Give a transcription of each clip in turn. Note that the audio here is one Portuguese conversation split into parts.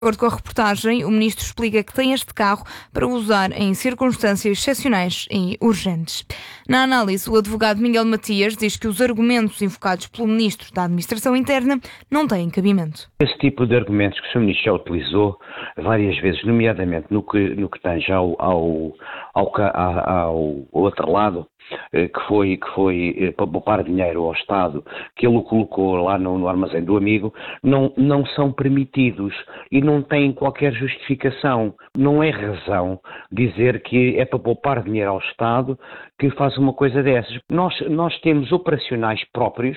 De acordo com a reportagem, o ministro explica que tem este carro para usar em circunstâncias excepcionais e urgentes. Na análise, o advogado Miguel Matias diz que os argumentos invocados pelo ministro da Administração Interna não têm cabimento. Esse tipo de argumentos que o Sr. Ministro já utilizou várias vezes, nomeadamente no que tange ao outro lado, que foi para poupar dinheiro ao Estado, que ele o colocou lá no armazém do amigo, não são permitidos e não têm qualquer justificação. Não é razão dizer que é para poupar dinheiro ao Estado que faz uma coisa dessas. Nós temos operacionais próprios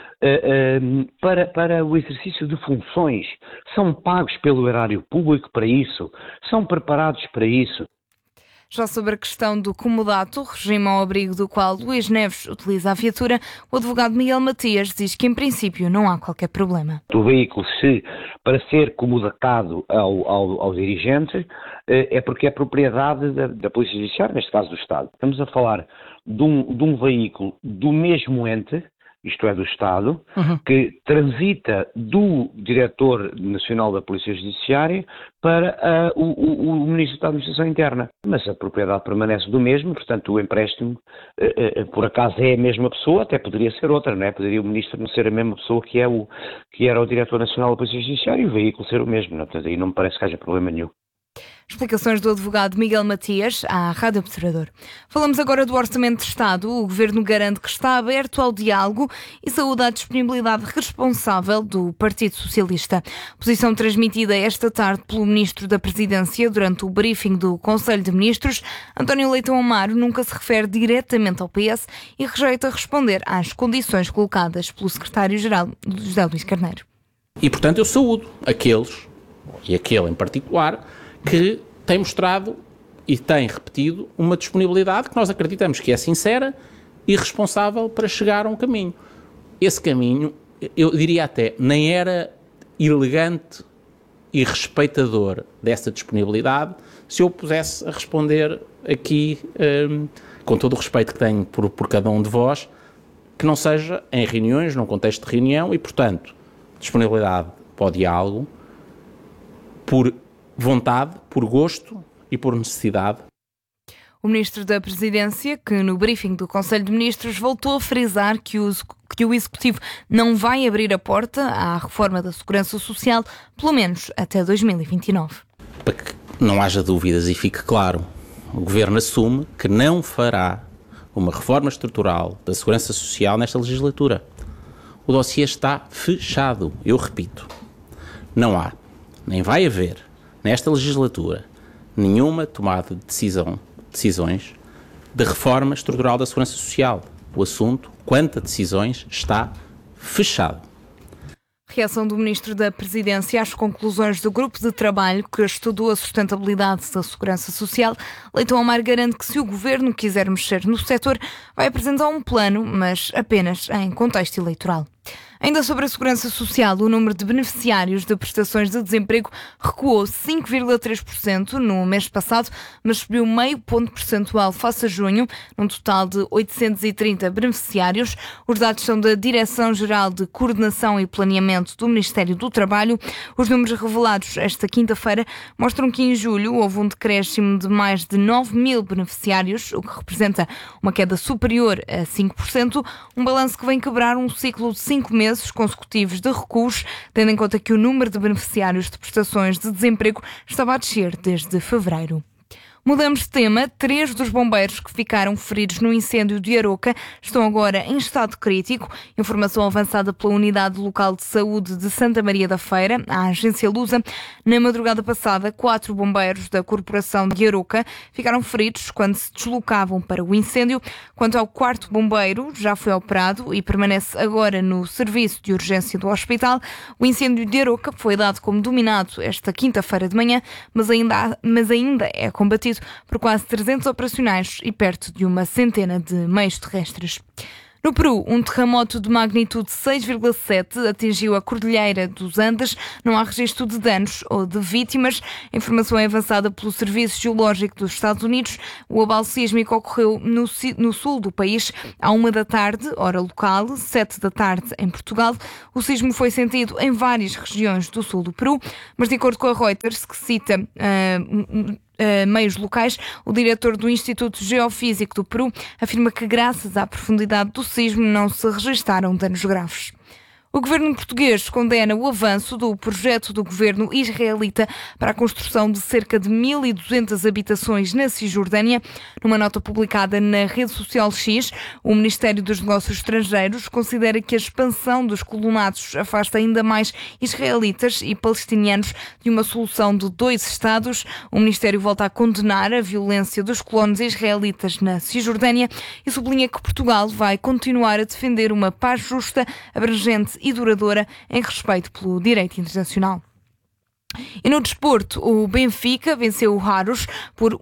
para o exercício de funções. São pagos pelo erário público para isso, são preparados para isso. Já sobre a questão do comodato, regime ao abrigo do qual Luís Neves utiliza a viatura, o advogado Miguel Matias diz que, em princípio, não há qualquer problema. O veículo, para ser comodatado ao dirigente, é porque é propriedade da Polícia Judiciária, neste caso do Estado. Estamos a falar de um veículo do mesmo ente, isto é, do Estado, que transita do Diretor Nacional da Polícia Judiciária para o Ministro da Administração Interna. Mas a propriedade permanece do mesmo, portanto o empréstimo, por acaso é a mesma pessoa, até poderia ser outra, não é? Poderia o Ministro não ser a mesma pessoa que era o Diretor Nacional da Polícia Judiciária e o veículo ser o mesmo, não? Portanto aí não me parece que haja problema nenhum. Explicações do advogado Miguel Matias à Rádio Observador. Falamos agora do Orçamento de Estado. O Governo garante que está aberto ao diálogo e saúda a disponibilidade responsável do Partido Socialista. Posição transmitida esta tarde pelo Ministro da Presidência durante o briefing do Conselho de Ministros. António Leitão Amaro nunca se refere diretamente ao PS e rejeita responder às condições colocadas pelo Secretário-Geral, José Luís Carneiro. E, portanto, eu saúdo aqueles, e aquele em particular, que tem mostrado e tem repetido uma disponibilidade que nós acreditamos que é sincera e responsável para chegar a um caminho. Esse caminho, eu diria até, nem era elegante e respeitador dessa disponibilidade se eu pusesse a responder aqui, com todo o respeito que tenho por cada um de vós, que não seja em reuniões, num contexto de reunião e, portanto, disponibilidade para o diálogo, por vontade, por gosto e por necessidade. O Ministro da Presidência, que no briefing do Conselho de Ministros voltou a frisar que o Executivo não vai abrir a porta à reforma da Segurança Social, pelo menos até 2029. Para que não haja dúvidas e fique claro, o Governo assume que não fará uma reforma estrutural da Segurança Social nesta legislatura. O dossiê está fechado, eu repito. Não há, nem vai haver, nesta legislatura, nenhuma tomada de decisões de reforma estrutural da Segurança Social. O assunto, quanto a decisões, está fechado. Reação do Ministro da Presidência às conclusões do grupo de trabalho que estudou a sustentabilidade da Segurança Social. Leitão Amaro garante que se o Governo quiser mexer no setor, vai apresentar um plano, mas apenas em contexto eleitoral. Ainda sobre a Segurança Social, o número de beneficiários de prestações de desemprego recuou 5,3% no mês passado, mas subiu meio ponto percentual face a junho, num total de 830 beneficiários. Os dados são da Direção-Geral de Coordenação e Planeamento do Ministério do Trabalho. Os números revelados esta quinta-feira mostram que em julho houve um decréscimo de mais de 9 mil beneficiários, o que representa uma queda superior a 5%, um balanço que vem quebrar um ciclo de 5 meses consecutivos de recuos, tendo em conta que o número de beneficiários de prestações de desemprego estava a descer desde fevereiro. Mudamos de tema. 3 dos bombeiros que ficaram feridos no incêndio de Aroca estão agora em estado crítico. Informação avançada pela Unidade Local de Saúde de Santa Maria da Feira, a agência Lusa. Na madrugada passada, 4 bombeiros da Corporação de Aroca ficaram feridos quando se deslocavam para o incêndio. Quanto ao 4º bombeiro, já foi operado e permanece agora no serviço de urgência do hospital. O incêndio de Aroca foi dado como dominado esta quinta-feira de manhã, mas ainda é combatido por quase 300 operacionais e perto de uma centena de meios terrestres. No Peru, um terremoto de magnitude 6,7 atingiu a Cordilheira dos Andes. Não há registro de danos ou de vítimas. A informação é avançada pelo Serviço Geológico dos Estados Unidos. O abalo sísmico ocorreu no sul do país à 1 da tarde, hora local, 7 da tarde em Portugal. O sismo foi sentido em várias regiões do sul do Peru, mas de acordo com a Reuters, que cita meios locais, o diretor do Instituto Geofísico do Peru afirma que, graças à profundidade do sismo, não se registaram danos graves. O governo português condena o avanço do projeto do governo israelita para a construção de cerca de 1.200 habitações na Cisjordânia. Numa nota publicada na rede social X, o Ministério dos Negócios Estrangeiros considera que a expansão dos colonatos afasta ainda mais israelitas e palestinianos de uma solução de 2 Estados. O Ministério volta a condenar a violência dos colonos israelitas na Cisjordânia e sublinha que Portugal vai continuar a defender uma paz justa, abrangente e duradoura em respeito pelo direito internacional. E no desporto, o Benfica venceu o Raros por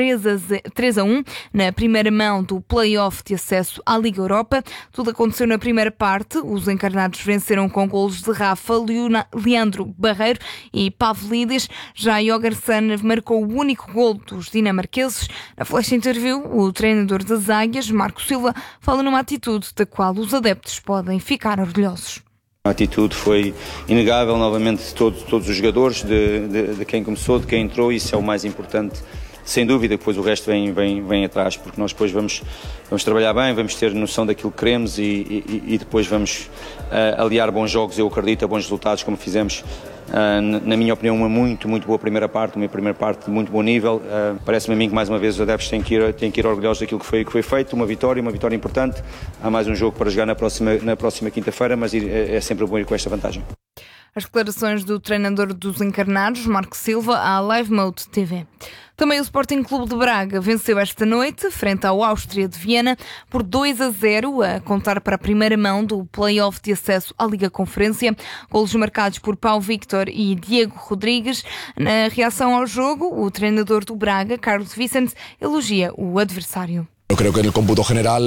3-1 na primeira mão do play-off de acesso à Liga Europa. Tudo aconteceu na primeira parte. Os encarnados venceram com golos de Rafa, Leandro Barreiro e Pavlidis. Já Jorgensen marcou o único gol dos dinamarqueses. Na flash interview, o treinador das Águias, Marco Silva, fala numa atitude da qual os adeptos podem ficar orgulhosos. A atitude foi inegável, novamente, de todos os jogadores, de quem começou, de quem entrou, isso é o mais importante, sem dúvida, depois o resto vem atrás, porque nós depois vamos trabalhar bem, vamos ter noção daquilo que queremos e depois vamos aliar bons jogos, eu acredito, a bons resultados, como fizemos, na minha opinião, uma muito boa primeira parte de muito bom nível. Parece-me a mim que mais uma vez os adeptos têm que ir orgulhosos daquilo que foi feito, uma vitória importante. Há mais um jogo para jogar na próxima quinta-feira, mas é sempre bom ir com esta vantagem. As declarações do treinador dos encarnados, Marco Silva, à Live Mode TV. Também o Sporting Clube de Braga venceu esta noite, frente ao Áustria de Viena, por 2-0, a contar para a primeira mão do play-off de acesso à Liga Conferência. Golos marcados por Pau Victor e Diego Rodrigues. Na reação ao jogo, o treinador do Braga, Carlos Vicente, elogia o adversário. Eu creio que no cómputo geral,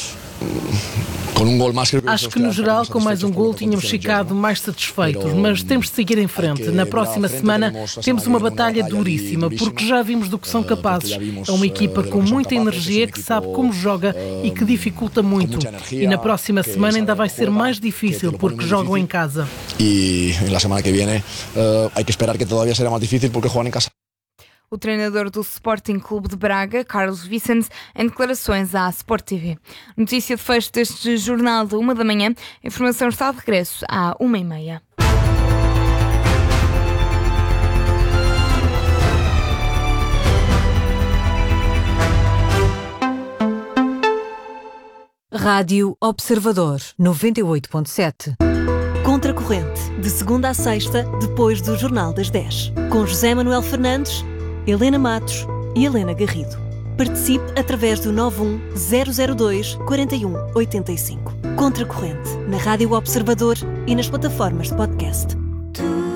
com um gol mais... Acho que no geral, com mais um gol, tínhamos ficado mais satisfeitos, mas temos de seguir em frente. Na próxima semana temos uma batalha duríssima, porque já vimos do que são capazes. É uma equipa com muita energia, que sabe como joga e que dificulta muito. E na próxima semana ainda vai ser mais difícil, porque jogam em casa. E na semana que vem, há que esperar que todavía será mais difícil, porque jogam em casa. O treinador do Sporting Clube de Braga, Carlos Vicente, em declarações à Sport TV. Notícia de fecho deste jornal de 1 da manhã. A informação está de regresso à 1h30. Rádio Observador 98.7. Contracorrente, de segunda a sexta, depois do Jornal das 10. Com José Manuel Fernandes, Helena Matos e Helena Garrido. Participe através do 91002-4185. Contracorrente, na Rádio Observador e nas plataformas de podcast.